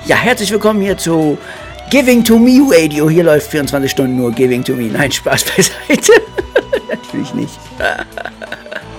Ja, herzlich willkommen hier zu Giving to Me Radio. Hier läuft 24 Stunden nur Giving to Me. Nein, Spaß beiseite. Natürlich nicht.